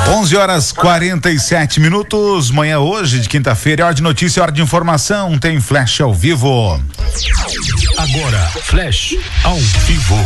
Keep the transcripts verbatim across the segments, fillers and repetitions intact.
onze horas quarenta e sete minutos, manhã hoje de quinta-feira, é hora de notícia, é hora de informação, tem Flash ao vivo. Agora, Flash ao vivo.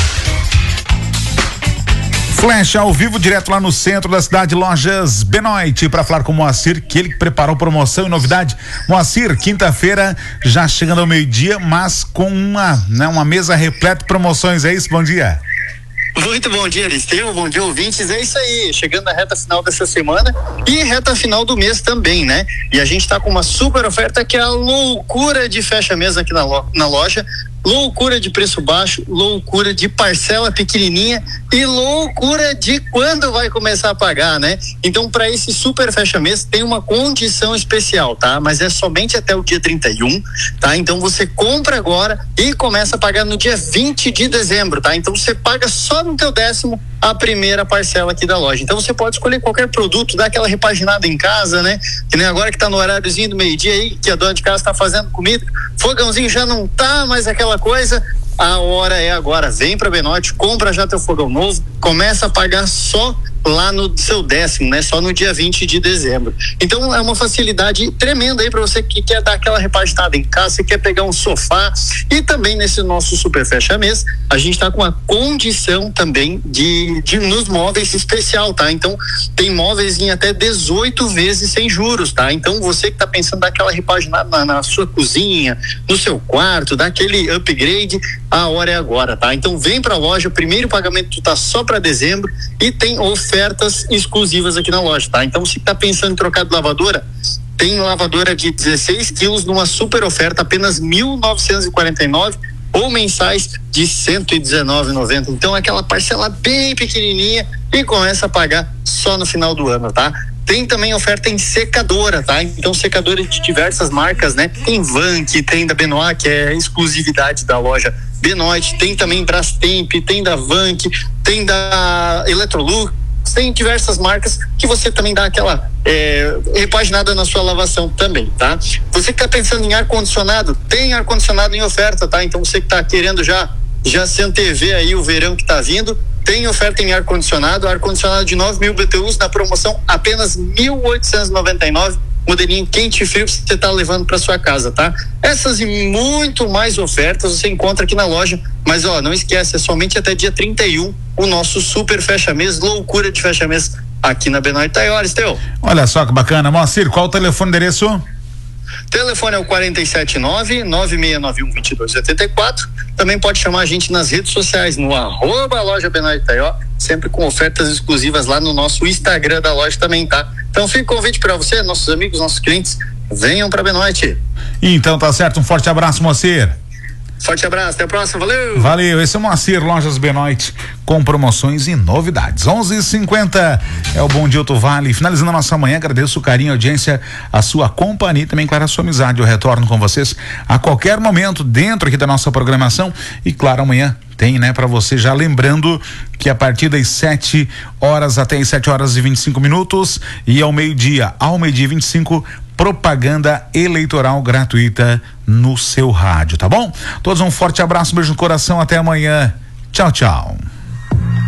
Flash ao vivo, direto lá no centro da cidade, Lojas Benoit, para falar com o Moacir, que ele preparou promoção e novidade. Moacir, quinta-feira, já chegando ao meio-dia, mas com uma, né, uma mesa repleta de promoções, é isso? Bom dia. Muito bom dia, Aristeu, bom dia, ouvintes, é isso aí, chegando na reta final dessa semana e reta final do mês também, né? E a gente tá com uma super oferta que é a loucura de fecha-mês aqui na, lo- na loja, loucura de preço baixo, loucura de parcela pequenininha e loucura de quando vai começar a pagar, né? Então, para esse super fecha-mês tem uma condição especial, tá? Mas é somente até o dia trinta e um, tá? Então você compra agora e começa a pagar no dia vinte de dezembro, tá? Então você paga só no teu décimo a primeira parcela aqui da loja. Então você pode escolher qualquer produto, dar aquela repaginada em casa, né? Que nem agora que tá no horáriozinho do meio-dia aí, que a dona de casa tá fazendo comida, fogãozinho já não tá mais aquela coisa, a hora é agora. Vem pra Benoit, compra já teu fogão novo, começa a pagar só lá no seu décimo, né? Só no dia vinte de dezembro. Então é uma facilidade tremenda aí para você que quer dar aquela repaginada em casa, você quer pegar um sofá. E também nesse nosso super fecha mês, a gente tá com a condição também de, de nos móveis especial, tá? Então tem móveis em até dezoito vezes sem juros, tá? Então você que tá pensando em dar aquela repaginada na, na sua cozinha, no seu quarto, dar aquele upgrade, a hora é agora, tá? Então vem pra loja, o primeiro pagamento tá só para dezembro e tem ofertas exclusivas aqui na loja, tá? Então você que tá pensando em trocar de lavadora, tem lavadora de dezesseis quilos numa super oferta, apenas mil novecentos e quarenta e nove ou mensais de cento e dezenove reais e noventa centavos. Então aquela parcela bem pequenininha e começa a pagar só no final do ano, tá? Tem também oferta em secadora, tá? Então secadora de diversas marcas, né? Tem Vank, tem da Benoit, que é exclusividade da loja Benoit, tem também Brastemp, tem da Vank, tem da Electrolux, tem diversas marcas que você também dá aquela é, repaginada na sua lavação também, tá? Você que tá pensando em ar-condicionado, tem ar-condicionado em oferta, tá? Então você que tá querendo já, já se antever aí o verão que tá vindo, tem oferta em ar-condicionado, ar-condicionado de nove mil B T Us na promoção, apenas mil oitocentos e noventa e nove, modelinho quente e frio que você tá levando para sua casa, tá? Essas e muito mais ofertas você encontra aqui na loja, mas ó, não esquece, é somente até dia trinta e um o nosso super fecha-mês, loucura de fecha-mês aqui na Benoit Taiores, Teu. Olha só que bacana, Moacir, qual o telefone endereço? Telefone é o quatro sete nove, nove seis nove um, dois dois oito quatro. Também pode chamar a gente nas redes sociais, no arroba loja Benoit Taió, sempre com ofertas exclusivas lá no nosso Instagram da loja também, tá? Então fica o convite para você, nossos amigos, nossos clientes, venham para Benoit. Então tá certo, um forte abraço, Moacir. Forte abraço, até a próxima, valeu! Valeu, esse é o Moacir, Lojas Benoit, com promoções e novidades. onze e cinquenta é o Bom Dia Alto Vale. Finalizando a nossa manhã, agradeço o carinho, a audiência, a sua companhia e também, claro, a sua amizade. Eu retorno com vocês a qualquer momento dentro aqui da nossa programação e, claro, amanhã tem, né, para você, já lembrando que a partir das sete horas até as sete horas e vinte e cinco minutos e ao meio-dia, ao meio-dia e vinte e cinco, propaganda eleitoral gratuita no seu rádio, tá bom? Todos um forte abraço, beijo no coração, até amanhã. Tchau, tchau.